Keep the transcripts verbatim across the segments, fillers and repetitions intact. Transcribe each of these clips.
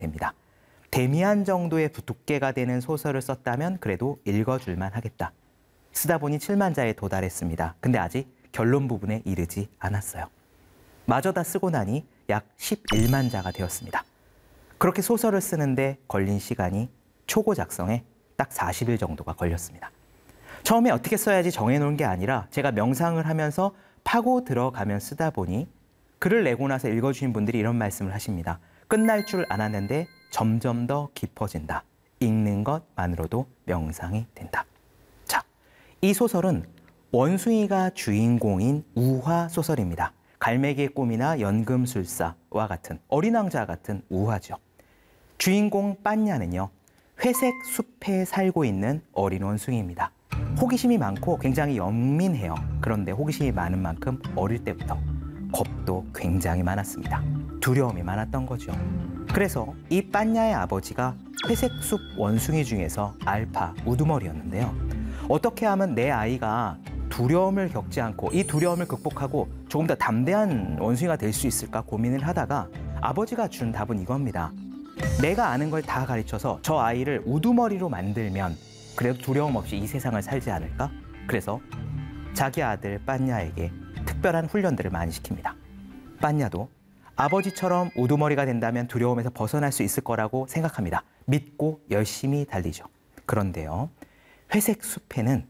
됩니다. 데미안 정도의 두께가 되는 소설을 썼다면 그래도 읽어줄만 하겠다. 쓰다 보니 칠만 자에 도달했습니다. 근데 아직 결론 부분에 이르지 않았어요. 마저 다 쓰고 나니 약 십일만 자가 되었습니다. 그렇게 소설을 쓰는데 걸린 시간이 초고 작성에 딱 사십 일 정도가 걸렸습니다. 처음에 어떻게 써야지 정해놓은 게 아니라 제가 명상을 하면서 파고 들어가면 쓰다 보니 글을 내고 나서 읽어주신 분들이 이런 말씀을 하십니다. 끝날 줄 알았는데 점점 더 깊어진다. 읽는 것만으로도 명상이 된다. 자, 이 소설은 원숭이가 주인공인 우화 소설입니다. 갈매기의 꿈이나 연금술사와 같은 어린 왕자 같은 우화죠. 주인공 빤냐는요, 회색 숲에 살고 있는 어린 원숭이입니다. 호기심이 많고 굉장히 연민해요. 그런데 호기심이 많은 만큼 어릴 때부터 겁도 굉장히 많았습니다. 두려움이 많았던 거죠. 그래서 이 빤냐의 아버지가 회색 숲 원숭이 중에서 알파, 우두머리였는데요. 어떻게 하면 내 아이가 두려움을 겪지 않고 이 두려움을 극복하고 조금 더 담대한 원숭이가 될 수 있을까 고민을 하다가 아버지가 준 답은 이겁니다. 내가 아는 걸 다 가르쳐서 저 아이를 우두머리로 만들면 그래도 두려움 없이 이 세상을 살지 않을까? 그래서 자기 아들 빤냐에게 특별한 훈련들을 많이 시킵니다. 빤냐도 아버지처럼 우두머리가 된다면 두려움에서 벗어날 수 있을 거라고 생각합니다. 믿고 열심히 달리죠. 그런데요, 회색 숲에는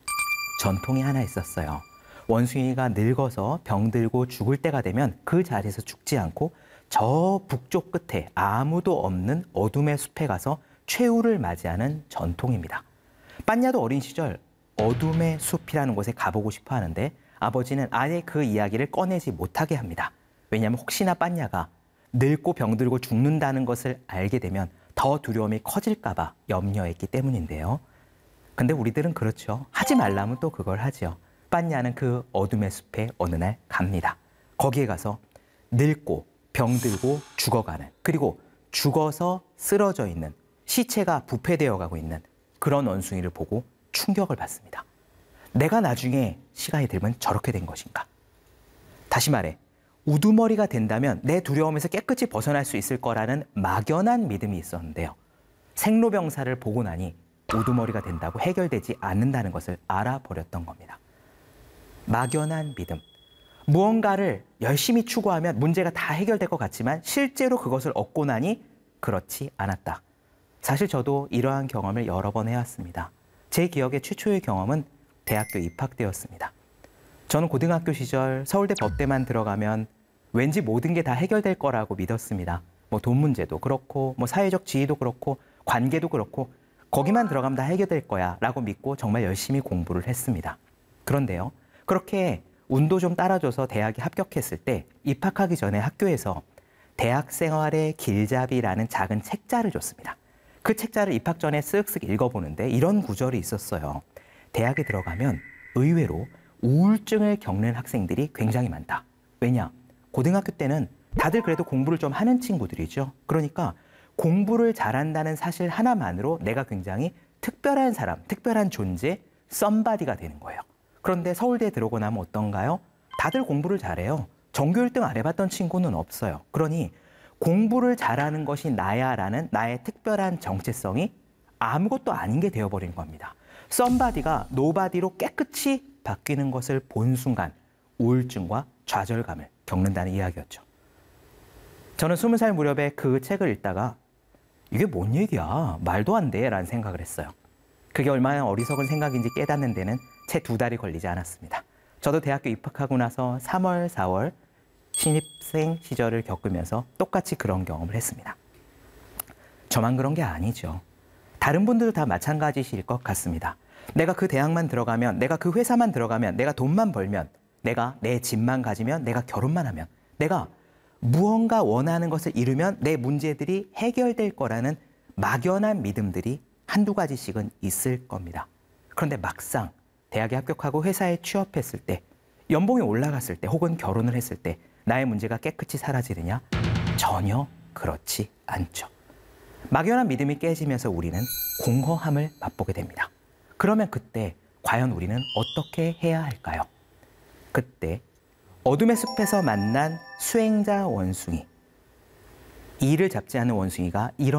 전통이 하나 있었어요. 원숭이가 늙어서 병들고 죽을 때가 되면 그 자리에서 죽지 않고 저 북쪽 끝에 아무도 없는 어둠의 숲에 가서 최후를 맞이하는 전통입니다. 빤냐도 어린 시절 어둠의 숲이라는 곳에 가보고 싶어 하는데 아버지는 아예 그 이야기를 꺼내지 못하게 합니다. 왜냐하면 혹시나 빤냐가 늙고 병들고 죽는다는 것을 알게 되면 더 두려움이 커질까 봐 염려했기 때문인데요. 근데 우리들은 그렇죠. 하지 말라면 또 그걸 하죠. 빤냐는 그 어둠의 숲에 어느 날 갑니다. 거기에 가서 늙고 병들고 죽어가는, 그리고 죽어서 쓰러져 있는, 시체가 부패되어 가고 있는 그런 원숭이를 보고 충격을 받습니다. 내가 나중에 시간이 들면 저렇게 된 것인가? 다시 말해, 우두머리가 된다면 내 두려움에서 깨끗이 벗어날 수 있을 거라는 막연한 믿음이 있었는데요. 생로병사를 보고 나니 우두머리가 된다고 해결되지 않는다는 것을 알아버렸던 겁니다. 막연한 믿음. 무언가를 열심히 추구하면 문제가 다 해결될 것 같지만 실제로 그것을 얻고 나니 그렇지 않았다. 사실 저도 이러한 경험을 여러 번 해왔습니다. 제 기억의 최초의 경험은 대학교 입학 때였습니다. 저는 고등학교 시절 서울대 법대만 들어가면 왠지 모든 게 다 해결될 거라고 믿었습니다. 뭐 돈 문제도 그렇고 뭐 사회적 지위도 그렇고 관계도 그렇고 거기만 들어가면 다 해결될 거야 라고 믿고 정말 열심히 공부를 했습니다. 그런데요, 그렇게 운도 좀 따라줘서 대학에 합격했을 때 입학하기 전에 학교에서 대학 생활의 길잡이라는 작은 책자를 줬습니다. 그 책자를 입학 전에 쓱쓱 읽어보는데 이런 구절이 있었어요. 대학에 들어가면 의외로 우울증을 겪는 학생들이 굉장히 많다. 왜냐? 고등학교 때는 다들 그래도 공부를 좀 하는 친구들이죠. 그러니까 공부를 잘한다는 사실 하나만으로 내가 굉장히 특별한 사람, 특별한 존재, 썸바디가 되는 거예요. 그런데 서울대에 들어오고 나면 어떤가요? 다들 공부를 잘해요. 전교 일 등 안 해봤던 친구는 없어요. 그러니 공부를 잘하는 것이 나야라는 나의 특별한 정체성이 아무것도 아닌 게 되어버린 겁니다. 썸바디가 노바디로 깨끗이 바뀌는 것을 본 순간 우울증과 좌절감을 겪는다는 이야기였죠. 저는 스무 살 무렵에 그 책을 읽다가 이게 뭔 얘기야? 말도 안 돼 라는 생각을 했어요. 그게 얼마나 어리석은 생각인지 깨닫는 데는 채 두 달이 걸리지 않았습니다. 저도 대학교 입학하고 나서 삼월, 사월 신입생 시절을 겪으면서 똑같이 그런 경험을 했습니다. 저만 그런 게 아니죠. 다른 분들도 다 마찬가지실 것 같습니다. 내가 그 대학만 들어가면, 내가 그 회사만 들어가면, 내가 돈만 벌면, 내가 내 집만 가지면, 내가 결혼만 하면, 내가 무언가 원하는 것을 이루면 내 문제들이 해결될 거라는 막연한 믿음들이 한두 가지씩은 있을 겁니다. 그런데 막상 대학에 합격하고 회사에 취업했을 때, 연봉이 올라갔을 때, 혹은 결혼을 했을 때 나의 문제가 깨끗이 사라지느냐? 전혀 그렇지 않죠. 막연한 믿음이 깨지면서 우리는 공허함을 맛보게 됩니다. 그러면 그때 과연 우리는 어떻게 해야 할까요? 그때 어둠의 숲에서 만난 수행자 원숭이, 이를 잡지 않은 원숭이가 이런